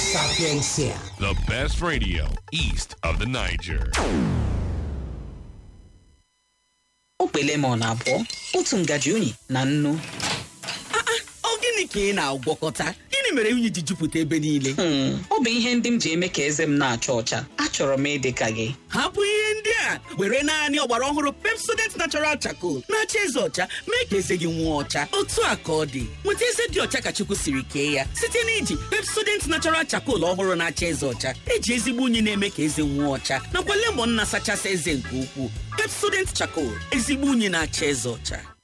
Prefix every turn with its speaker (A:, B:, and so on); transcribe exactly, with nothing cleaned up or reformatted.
A: Sapiencia.
B: The best radio east of the Niger.
C: Okpe lemon abụọ, otu ngaji unyi na nnu.
D: Ọ gịnị ka ị na-agwọkọta? Gịnị mere unyi ji jupụta ebe niile?
C: Hmm, ọ bụ ihe ndị m ji eme ka eze m na-acha ọcha. Achọrọ m ịdị ka gị.
D: Hapụ ihe ndị a, were naanị ọgbara ọhụrụ Pepsodent Natural Charcoal na-acha eze ọcha mee ka eze gị nwụọ ọcha. Otu a ka ọ dị, nweta eze dị ọcha ka Chukwu siri kee ya site n'iji Pepsodent Natural Charcoal ọhụrụ na-acha eze ọcha eji ezigbo unyi na-eme ka eze nwụọ ọcha nakwa lemon na-asachasị eze nke ukwuu. Pepsodent Charcoal, ezigbo unyi na-acha eze ọcha.